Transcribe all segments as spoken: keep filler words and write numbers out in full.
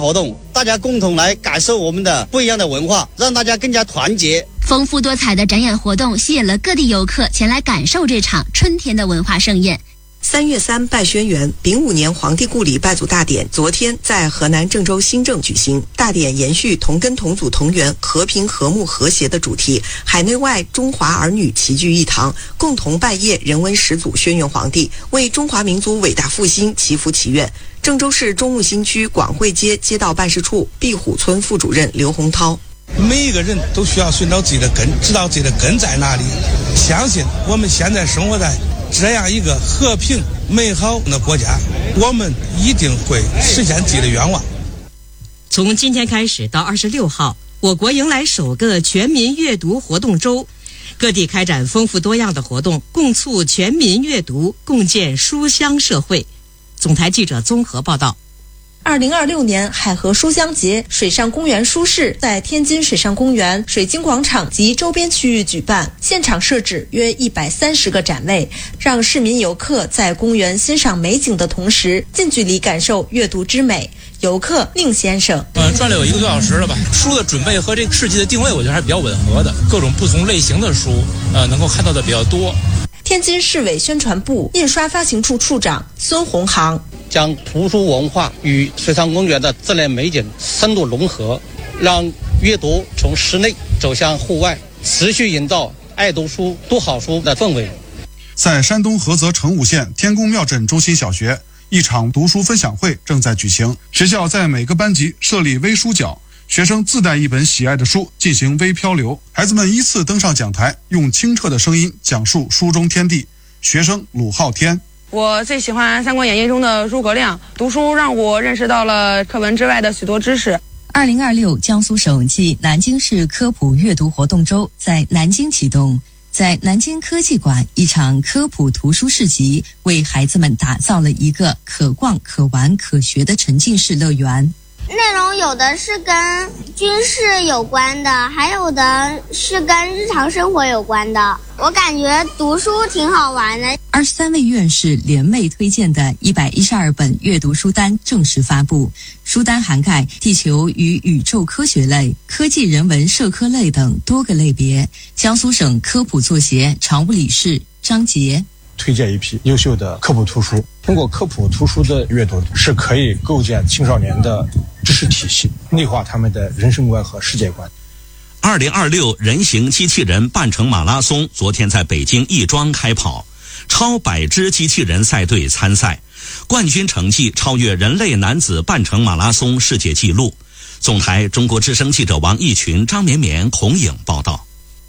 活动，大家共同来感受我们的不一样的文化，让大家更加团结。 丰富多彩的展演活动吸引了各地游客前来感受这场春天的文化盛宴。 三月三拜轩辕，丙午年皇帝故里拜祖大典昨天在河南郑州新郑举行。大典延续同根同祖同源、和平和睦和谐的主题，海内外中华儿女齐聚一堂，共同拜谒人文始祖轩辕皇帝，为中华民族伟大复兴祈福祈愿。郑州市中牟新区广汇街街道办事处壁虎村副主任刘洪涛： 每一个人都需要寻找自己的根，知道自己的根在哪里。相信我们现在生活在这样一个和平美好的国家，我们一定会实现自己的愿望。 从今天开始到二十六号，我国迎来首个全民阅读活动周，各地开展丰富多样的活动，共促全民阅读，共建书香社会。总台记者综合报道。 二零二六年海河书香节水上公园书市在天津水上公园、水晶广场及周边区域举办，现场设置约一百三十个展位，让市民游客在公园欣赏美景的同时，近距离感受阅读之美。游客宁先生： 呃，转了有一个多小时了吧。书的准备和这个市集的定位，我觉得还是比较吻合的，各种不同类型的书，呃，能够看到的比较多。 天津市委宣传部印刷发行处处长孙洪航： 将图书文化与水上公园的自然美景深度融合，让阅读从室内走向户外，持续营造爱读书、读好书的氛围。 在山东菏泽成武县天宫庙镇中心小学，一场读书分享会正在举行。学校在每个班级设立微书角，学生自带一本喜爱的书进行微漂流，孩子们依次登上讲台，用清澈的声音讲述书中天地。学生鲁浩天： 我最喜欢《三国演义》中的诸葛亮，读书让我认识到了课文之外的许多知识。 二零二六江苏省暨南京市科普阅读活动周在南京启动，在南京科技馆一场科普图书市集，为孩子们打造了一个可逛、可玩、可学的沉浸式乐园。 内容有的是跟军事有关的，还有的是跟日常生活有关的。我感觉读书挺好玩的。 二十三位院士联袂推荐的一百一十二本阅读书单正式发布，书单涵盖地球与宇宙科学类、科技人文社科类等多个类别。江苏省科普作协常务理事张杰： 推荐一批优秀的科普图书，通过科普图书的阅读是可以构建青少年的知识体系，内化他们的人生观和世界观。 二零二六人形机器人半程马拉松昨天在北京亦庄开跑，超百只机器人赛队参赛，冠军成绩超越人类男子半程马拉松世界纪录。总台中国之声记者王义群、张绵绵、孔颖报道。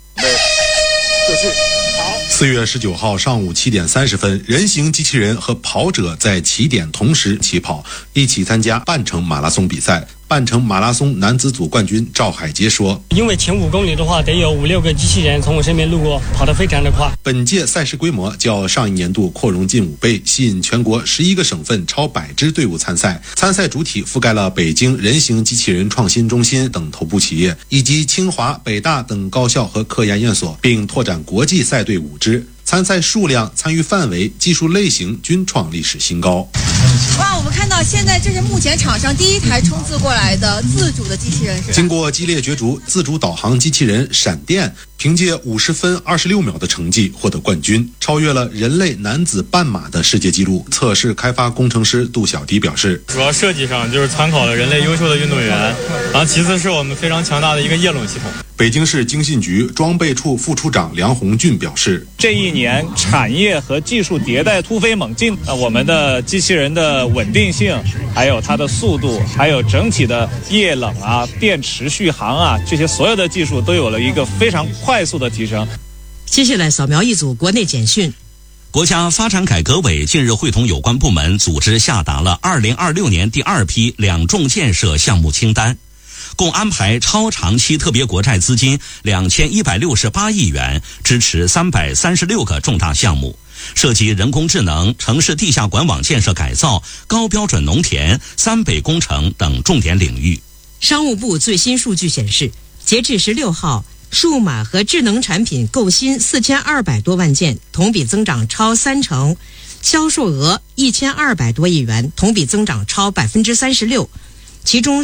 四月十九号上午七点三十分，人形机器人和跑者在起点同时起跑，一起参加半程马拉松比赛。半程马拉松男子组冠军赵海杰说： 因为前五公里的话，得有五六个机器人从我身边路过，跑得非常的快。 本届赛事规模较上一年度扩容近五倍，吸引全国十一个省份超百支队伍参赛。参赛主体覆盖了北京人形机器人创新中心等头部企业，以及清华、北大等高校和科研院所，并拓展国际赛队五支。参赛数量、参与范围、技术类型均创历史新高。 哇，我们看到现在这是目前场上第一台冲刺过来的自主的机器人，是吧？ 经过激烈角逐，自主导航机器人闪电凭借五十分二十六秒的成绩获得冠军，超越了人类男子半马的世界纪录。测试开发工程师杜小迪表示， 主要设计上就是参考了人类优秀的运动员，然后其次是我们非常强大的一个液冷系统。 北京市经信局装备处副处长梁红俊表示， 这一年产业和技术迭代突飞猛进，呃，我们的机器人的稳定性，还有它的速度，还有整体的液冷啊、电池续航啊，这些所有的技术都有了一个非常快速的提升。 接下来扫描一组国内简讯。 国家发展改革委近日会同有关部门组织下达了二零二六年第二批两重建设项目清单，共安排超长期特别国债资金两千一百六十八亿元，支持三百三十六个重大项目，涉及人工智能、城市地下管网建设改造、高标准农田、三北工程等重点领域。 商务部最新数据显示，截至十六号，数码和智能产品购新四千二百多万件，同比增长超三成，销售额一千二百多亿元，同比增长超百分之三十六，其中